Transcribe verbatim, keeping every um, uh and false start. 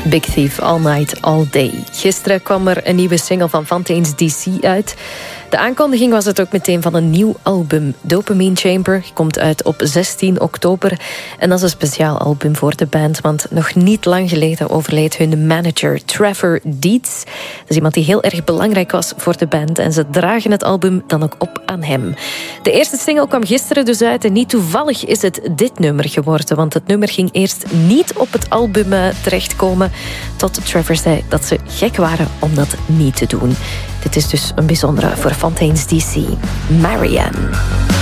Big Thief, All Night, All Day. Gisteren kwam er een nieuwe single van Fontaine's D C uit. De aankondiging was het ook meteen van een nieuw album. Dopamine Chamber komt uit op zestien oktober. En dat is een speciaal album voor de band, want nog niet lang geleden overleed hun manager Trevor Dietz. Dat is iemand die heel erg belangrijk was voor de band en ze dragen het album dan ook op aan hem. De eerste single kwam gisteren dus uit en niet toevallig is het dit nummer geworden, want het nummer ging eerst niet op het album terechtkomen, tot Trevor zei dat ze gek waren om dat niet te doen. Dit is dus een bijzondere voor Fontaine's D C. Marianne.